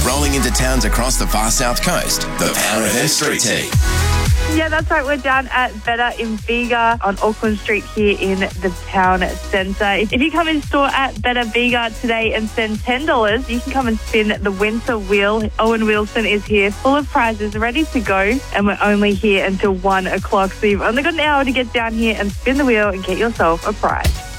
Rolling into towns across the far south coast, the Power FM Street Team. Yeah, that's right. We're down at Better in Bega on Auckland Street here in the town centre. If you come in store at Better Bega today and spend $10, you can come and spin the winter wheel. Owen Wilson is here, full of prizes, ready to go. And we're only here until 1 o'clock. So you've only got an hour to get down here and spin the wheel and get yourself a prize.